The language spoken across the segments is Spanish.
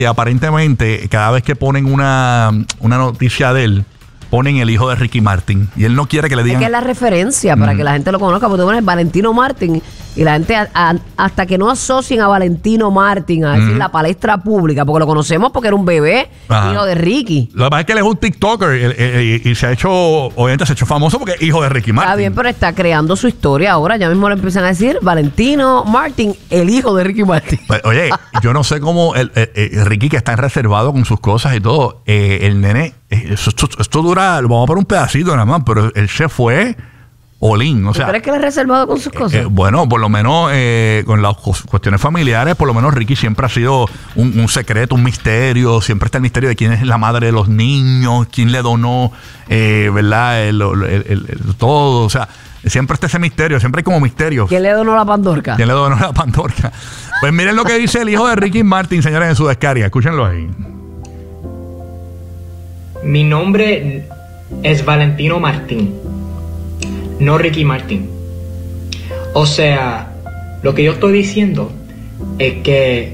Y aparentemente, cada vez que ponen una noticia de él, ponen el hijo de Ricky Martin. Y él no quiere que le digan... Es que es la referencia para que la gente lo conozca. Porque tú pones Valentino Martin y la gente, hasta que no asocien a Valentino Martin a decir la palestra pública, porque lo conocemos porque era un bebé, hijo de Ricky. Lo que pasa es que él es un TikToker y se ha hecho, obviamente se ha hecho famoso porque es hijo de Ricky Martin. Está bien, pero está creando su historia ahora. Ya mismo le empiezan a decir Valentino Martin, el hijo de Ricky Martin. Pues, oye, yo no sé cómo Ricky, que está reservado con sus cosas y todo, el nene, esto dura, lo vamos a poner un pedacito nada más, pero él se fue all-in, o sea, ¿tú crees que él es reservado con sus cosas? Bueno, por lo menos con las cuestiones familiares, por lo menos Ricky siempre ha sido un secreto, un misterio. Siempre está el misterio de quién es la madre de los niños, quién le donó, ¿verdad? Todo, o sea, siempre está ese misterio, siempre hay como misterio. ¿Quién le donó la Pandorca? ¿Quién le donó la Pandorca? Pues miren lo que dice el hijo de Ricky Martin, señores, en su descarga. Escúchenlo ahí. Mi nombre es Valentino Martín, no Ricky Martin. O sea, lo que yo estoy diciendo es que,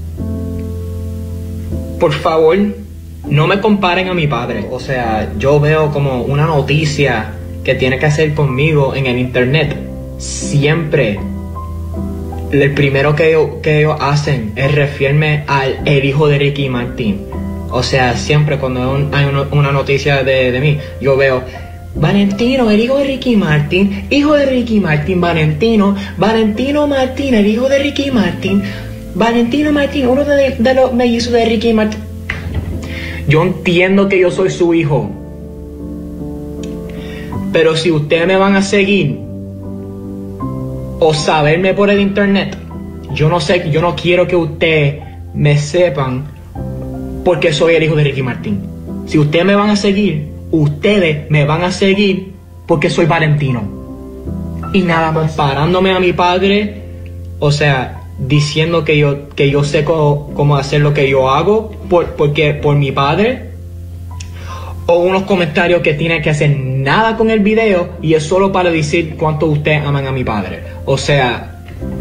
por favor, no me comparen a mi padre. O sea, yo veo como una noticia que tiene que hacer conmigo en el internet. Siempre, el primero que ellos hacen es referirme al el hijo de Ricky Martin. O sea, siempre cuando hay una noticia de mí, yo veo Valentino, el hijo de Ricky Martin, Valentino Martin, el hijo de Ricky Martin, Valentino Martin, uno de los mellizos de Ricky Martin. Yo entiendo que yo soy su hijo, pero si ustedes me van a seguir o saberme por el internet, yo no quiero que ustedes me sepan porque soy el hijo de Ricky Martin. Si ustedes me van a seguir, ustedes me van a seguir porque soy Valentino. Y nada más parándome a mi padre, o sea, diciendo que yo sé cómo hacer lo que yo hago por mi padre, o unos comentarios que tienen que hacer nada con el video y es solo para decir cuánto ustedes aman a mi padre. O sea,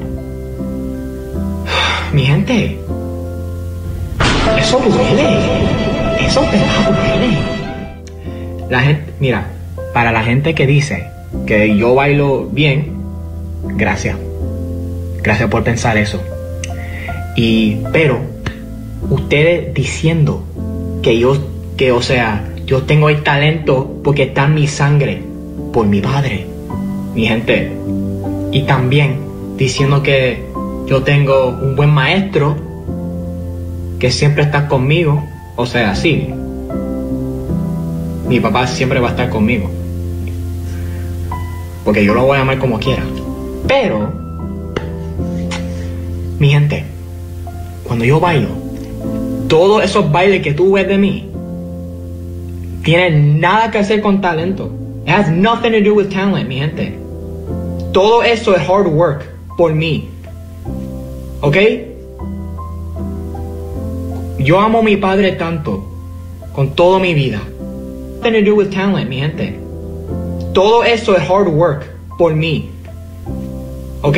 mi gente, eso duele. Eso te duele. La gente, mira, para la gente que dice que yo bailo bien, gracias. Gracias por pensar eso. Pero ustedes diciendo que o sea, yo tengo el talento porque está en mi sangre por mi padre, mi gente. Y también diciendo que yo tengo un buen maestro que siempre está conmigo. O sea, sí, mi papá siempre va a estar conmigo porque yo lo voy a amar como quiera. Pero, mi gente, cuando yo bailo, todos esos bailes que tú ves de mí tienen nada que hacer con talento. It has nothing to do with talent, mi gente. Todo eso es hard work por mí. ¿Ok? Yo amo a mi padre tanto, con toda mi vida. Nothing to do with talent, mi gente. Todo eso es hard work por mí. ¿Ok?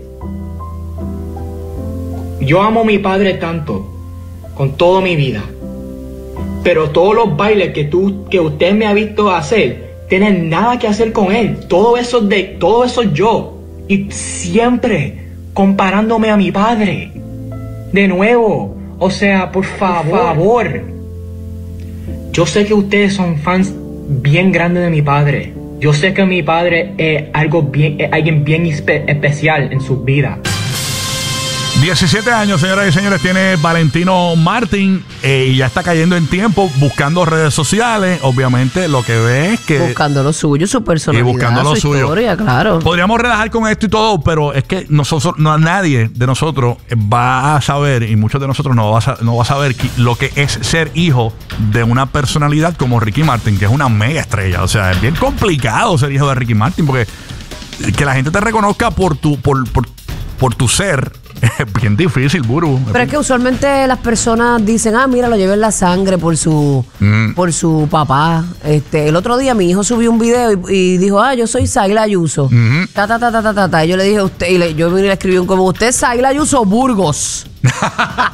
Yo amo a mi padre tanto, con toda mi vida. Pero todos los bailes que usted me ha visto hacer tienen nada que hacer con él. Todo eso yo. Y siempre comparándome a mi padre. De nuevo. O sea, por favor. Yo sé que ustedes son fans bien grandes de mi padre. Yo sé que mi padre es alguien bien especial en su vida. 17 años, señoras y señores, tiene Valentino Martin y ya está cayendo en tiempo buscando redes sociales. Obviamente lo que ve es que... buscando lo suyo, su personalidad, y buscando lo su suyo. historia, claro. Podríamos relajar con esto y todo, pero es que nadie de nosotros va a saber, y muchos de nosotros no va a saber lo que es ser hijo de una personalidad como Ricky Martin, que es una mega estrella. O sea, es bien complicado ser hijo de Ricky Martin, porque que la gente te reconozca por tu ser es bien difícil, Buru. Pero es que usualmente las personas dicen, mira, lo llevé en la sangre por su papá. El otro día mi hijo subió un video y dijo, yo soy Saila Ayuso. Y yo le dije a usted, yo le escribí como usted es Saila Ayuso Burgos.